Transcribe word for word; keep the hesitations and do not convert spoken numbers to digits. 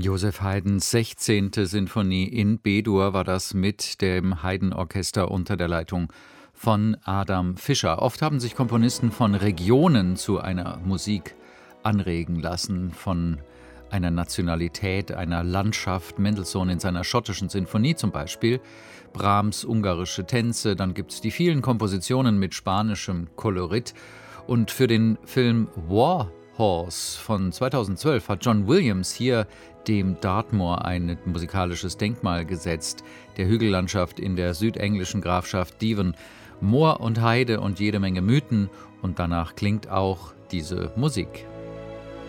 Joseph Haydns sechzehnte. Sinfonie in B-Dur war das mit dem Haydn-Orchester unter der Leitung von Adam Fischer. Oft haben sich Komponisten von Regionen zu einer Musik anregen lassen, von einer Nationalität, einer Landschaft. Mendelssohn in seiner schottischen Sinfonie zum Beispiel, Brahms ungarische Tänze, dann gibt es die vielen Kompositionen mit spanischem Kolorit. Und für den Film War Horse von zweitausendzwölf hat John Williams hier dem Dartmoor ein musikalisches Denkmal gesetzt, der Hügellandschaft in der südenglischen Grafschaft Devon. Moor und Heide und jede Menge Mythen, und danach klingt auch diese Musik.